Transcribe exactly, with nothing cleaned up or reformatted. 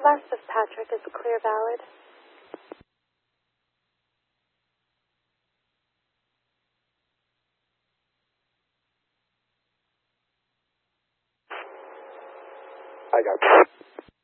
West of Patrick is clear valid. I got